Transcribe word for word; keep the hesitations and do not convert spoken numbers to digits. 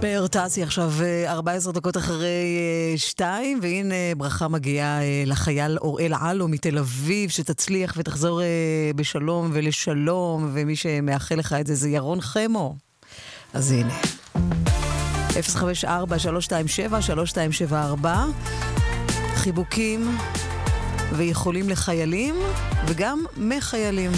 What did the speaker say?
פרטסי עכשיו ארבע עשרה דקות אחרי שתיים, והנה ברכה מגיעה לחייל אוראל אלו מתל אביב, שתצליח ותחזור בשלום ולשלום, ומי שמאחל לך את זה זה ירון חמו. אז הנה אפס חמש ארבע שלוש שתיים שבע שלוש שתיים שבע ארבע, חיבוקים ויכולים לחיילים וגם מחיילים.